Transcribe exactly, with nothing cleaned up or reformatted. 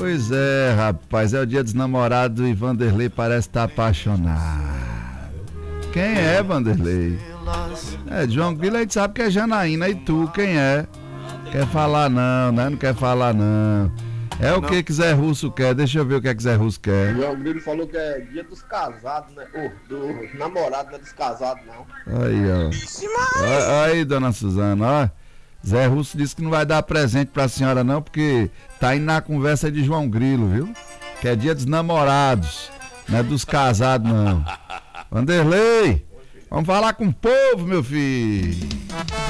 Pois é, rapaz, é o dia dos namorados e Vanderlei parece estar apaixonado. Quem é, Vanderlei? É, João Grilo a gente sabe que é Janaína, e tu, quem é? Quer falar não, né? Não quer falar não. É o que que Zé Russo quer, deixa eu ver o que é que Zé Russo quer. O João Grilo falou que é dia dos casados, né? Oh, do namorado, não é dos casados, não. Aí, ó. Ó, aí, dona Suzana, ó. Zé Russo disse que não vai dar presente pra senhora não, porque tá indo na conversa de João Grilo, viu? Que é dia dos namorados, não é dos casados não. Vanderlei, vamos falar com o povo, meu filho.